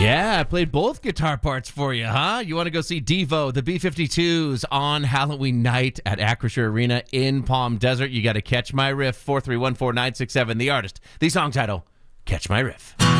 Yeah, I played both guitar parts for you, huh? You want to go see Devo, the B-52s on Halloween night at Acrisure Arena in Palm Desert. You got to Catch My Riff, 4314967. The artist, the song title, Catch My Riff.